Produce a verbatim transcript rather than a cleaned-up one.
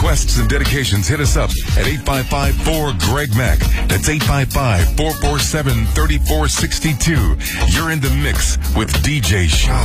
requests and dedications, hit us up at eight five five four Greg Mack. That's eight five five four four seven three four six two. You're in the mix with D J Sean.